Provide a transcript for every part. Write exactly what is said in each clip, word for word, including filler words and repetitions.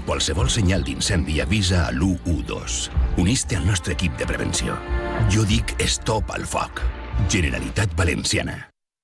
qualsevol senyal d'incendi avisa a l'u u dos. Unís-te al nostre equip de prevenció. Jo dic stop al foc. Generalitat Valenciana.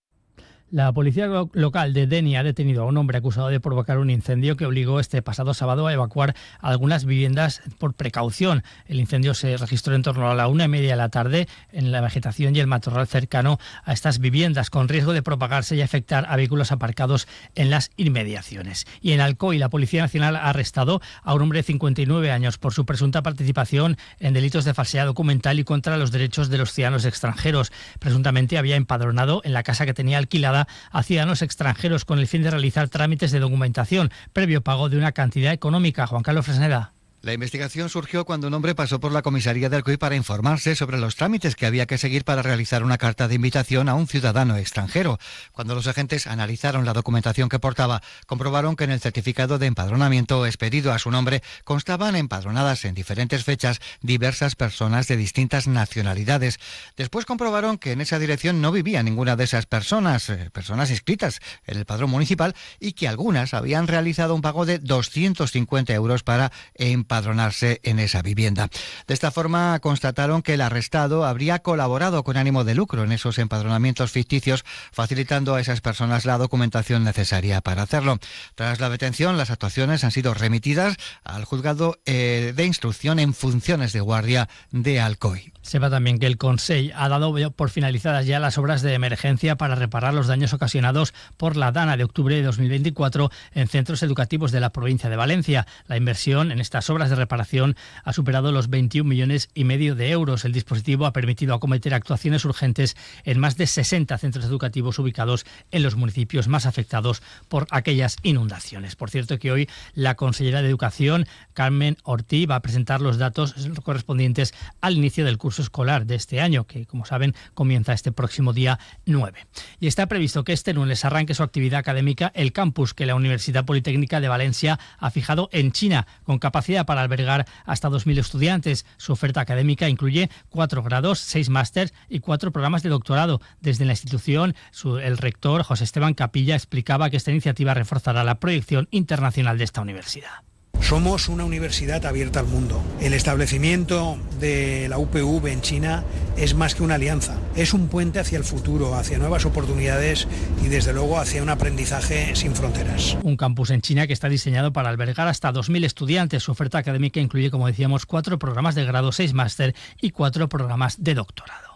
La policía local de Denia ha detenido a un hombre acusado de provocar un incendio que obligó este pasado sábado a evacuar algunas viviendas por precaución. El incendio se registró en torno a la una y media de la tarde en la vegetación y el matorral cercano a estas viviendas, con riesgo de propagarse y afectar a vehículos aparcados en las inmediaciones. Y en Alcoy, la Policía Nacional ha arrestado a un hombre de cincuenta y nueve años por su presunta participación en delitos de falsedad documental y contra los derechos de los ciudadanos extranjeros. Presuntamente había empadronado en la casa que tenía alquilada a ciudadanos extranjeros con el fin de realizar trámites de documentación, previo pago de una cantidad económica. Juan Carlos Fresneda. La investigación surgió cuando un hombre pasó por la comisaría de Alcoy para informarse sobre los trámites que había que seguir para realizar una carta de invitación a un ciudadano extranjero. Cuando los agentes analizaron la documentación que portaba, comprobaron que en el certificado de empadronamiento expedido a su nombre constaban empadronadas en diferentes fechas diversas personas de distintas nacionalidades. Después comprobaron que en esa dirección no vivía ninguna de esas personas, eh, personas inscritas en el padrón municipal, y que algunas habían realizado un pago de doscientos cincuenta euros para empadronarse padronarse en esa vivienda. De esta forma constataron que el arrestado habría colaborado con ánimo de lucro en esos empadronamientos ficticios, facilitando a esas personas la documentación necesaria para hacerlo. Tras la detención, las actuaciones han sido remitidas al juzgado eh, de instrucción en funciones de guardia de Alcoy. Sepa también que el Consell ha dado por finalizadas ya las obras de emergencia para reparar los daños ocasionados por la Dana de octubre de dos mil veinticuatro en centros educativos de la provincia de Valencia. La inversión en estas obras de reparación ha superado los veintiún millones y medio de euros. El dispositivo ha permitido acometer actuaciones urgentes en más de sesenta centros educativos ubicados en los municipios más afectados por aquellas inundaciones. Por cierto que hoy la consellera de Educación, Carmen Ortí, va a presentar los datos correspondientes al inicio del curso escolar de este año, que como saben comienza este próximo día nueve. Y está previsto que este lunes arranque su actividad académica el campus que la Universidad Politécnica de Valencia ha fijado en China, con capacidad para albergar hasta dos mil estudiantes. Su oferta académica incluye cuatro grados, seis másters y cuatro programas de doctorado. Desde la institución, su, el rector José Esteban Capilla explicaba que esta iniciativa reforzará la proyección internacional de esta universidad. Somos una universidad abierta al mundo. El establecimiento de la U P V en China es más que una alianza. Es un puente hacia el futuro, hacia nuevas oportunidades y desde luego hacia un aprendizaje sin fronteras. Un campus en China que está diseñado para albergar hasta dos mil estudiantes. Su oferta académica incluye, como decíamos, cuatro programas de grado, seis máster y cuatro programas de doctorado.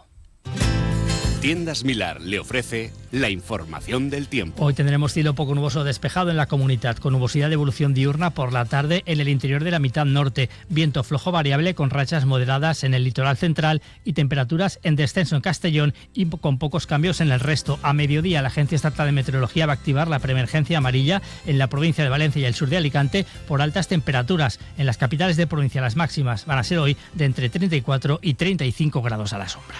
Tiendas Milar le ofrece la información del tiempo. Hoy tendremos cielo poco nuboso despejado en la comunidad, con nubosidad de evolución diurna por la tarde en el interior de la mitad norte, viento flojo variable con rachas moderadas en el litoral central y temperaturas en descenso en Castellón y con pocos cambios en el resto. A mediodía, la Agencia Estatal de Meteorología va a activar la preemergencia amarilla en la provincia de Valencia y el sur de Alicante por altas temperaturas. En las capitales de provincia las máximas van a ser hoy de entre treinta y cuatro y treinta y cinco grados a la sombra.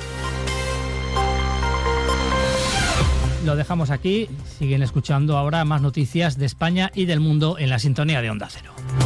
Lo dejamos aquí. Siguen escuchando ahora más noticias de España y del mundo en la sintonía de Onda Cero.